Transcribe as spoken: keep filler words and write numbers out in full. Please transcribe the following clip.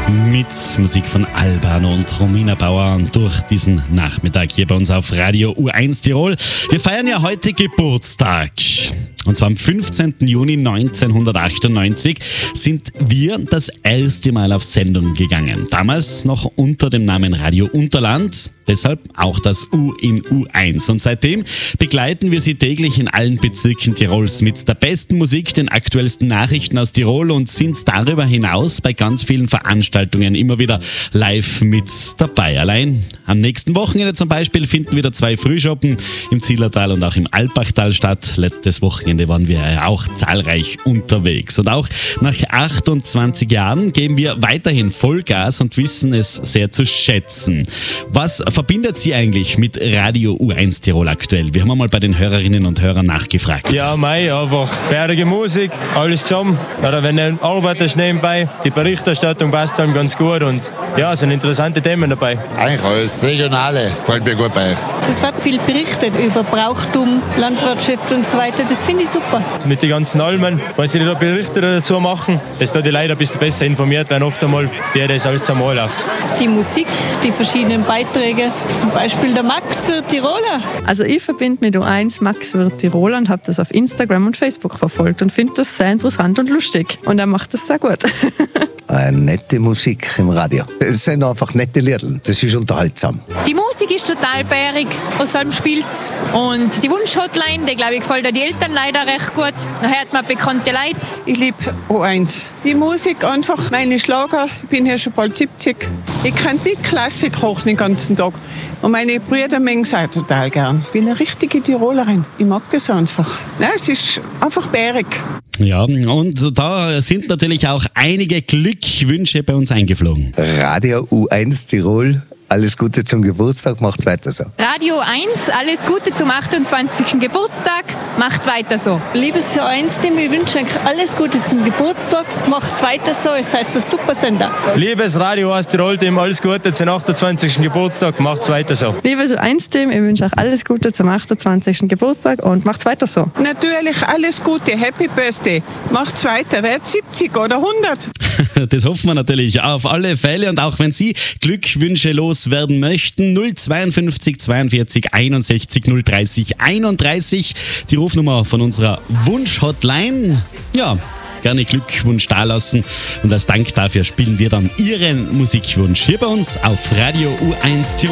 mit Musik von Albano und Romina Bauer durch diesen Nachmittag hier bei uns auf Radio U eins Tirol. Wir feiern ja heute Geburtstag. Und zwar am fünfzehnten Juni neunzehnhundertachtundneunzig sind wir das erste Mal auf Sendung gegangen. Damals noch unter dem Namen Radio Unterland, deshalb auch das U in U eins. Und seitdem begleiten wir Sie täglich in allen Bezirken Tirols mit der besten Musik, den aktuellsten Nachrichten aus Tirol und sind darüber hinaus bei ganz vielen Veranstaltungen immer wieder live mit dabei. Allein am nächsten Wochenende zum Beispiel finden wieder zwei Frühschoppen im Zillertal und auch im Alpbachtal statt. Letztes Wochenende waren wir ja auch zahlreich unterwegs. Und auch nach achtundzwanzig Jahren geben wir weiterhin Vollgas und wissen es sehr zu schätzen. Was verbindet Sie eigentlich mit Radio U eins Tirol aktuell? Wir haben einmal bei den Hörerinnen und Hörern nachgefragt. Ja, mei, einfach bärige Musik, alles zusammen. Oder wenn du arbeitest nebenbei, die Berichterstattung passt dann ganz gut und ja, es sind interessante Themen dabei. Eigentlich alles, Regionale, gefällt mir gut bei euch. Es wird viel berichtet über Brauchtum, Landwirtschaft und so weiter, das finde ich super. Mit den ganzen Almen, wenn sie da Berichte dazu machen, dass da die Leute ein bisschen besser informiert werden, oft einmal, wie das alles zusammen läuft. Die Musik, die verschiedenen Beiträge, zum Beispiel der Max wird Tiroler. Also ich verbinde mit U eins Max wird Tiroler und habe das auf Instagram und Facebook verfolgt und finde das sehr interessant und lustig. Und er macht das sehr gut. Eine nette Musik im Radio. Es sind einfach nette Lieder. Das ist unterhaltsam. Die Musik ist total bärig, aus allem spielt's. Und die Wunsch-Hotline, die glaube ich gefällt auch die Eltern leider recht gut. Da hört man bekannte Leute. Ich liebe U eins. Die Musik einfach, meine Schlager. Ich bin ja schon bald siebzig. Ich kann die Klassik kochen den ganzen Tag. Und meine Brüder mögen es auch total gern. Ich bin eine richtige Tirolerin. Ich mag das einfach. Nein, es ist einfach bärig. Ja, und da sind natürlich auch einige Glückwünsche bei uns eingeflogen. Radio U eins Tirol, alles Gute zum Geburtstag, macht weiter so. Radio eins, alles Gute zum achtundzwanzigsten Geburtstag, macht weiter so. Liebes U eins Team, ich wünsche euch alles Gute zum Geburtstag, macht weiter so, ihr seid ein super Sender. Liebes Radio eins Tirol Team, alles Gute zum achtundzwanzigsten Geburtstag, macht's weiter so. Liebes U eins Team, ich wünsche euch alles Gute zum achtundzwanzigsten Geburtstag und macht's weiter so. Natürlich alles Gute, Happy Birthday. Macht's weiter, werdet siebzig oder hundert. Das hoffen wir natürlich auf alle Fälle. Und auch wenn Sie Glückwünsche loswerden möchten, null zweiundfünfzig zweiundvierzig einundsechzig null dreißig einunddreißig, die Rufnummer von unserer Wunsch-Hotline. Ja, gerne Glückwunsch dalassen. Und als Dank dafür spielen wir dann Ihren Musikwunsch hier bei uns auf Radio U eins Tirol.